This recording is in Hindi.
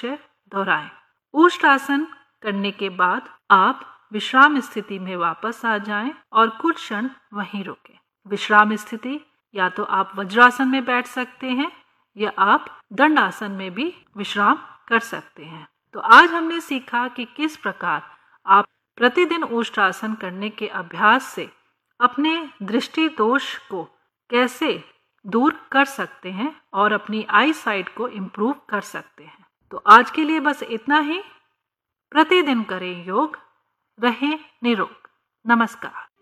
अवश्य दोहराएं। उष्ट्रासन करने के बाद आप विश्राम स्थिति में वापस आ जाएं और कुछ क्षण वहीं रुकें। विश्राम स्थिति या तो आप वज्रासन में बैठ सकते हैं या आप दंडासन में भी विश्राम कर सकते हैं। तो आज हमने सीखा कि किस प्रकार आप प्रतिदिन उष्ट्रासन करने के अभ्यास से अपने दृष्टि दोष को कैसे दूर कर सकते हैं और अपनी आई साइट को इम्प्रूव कर सकते हैं। तो आज के लिए बस इतना ही। प्रतिदिन करें योग, रहें निरोग। नमस्कार।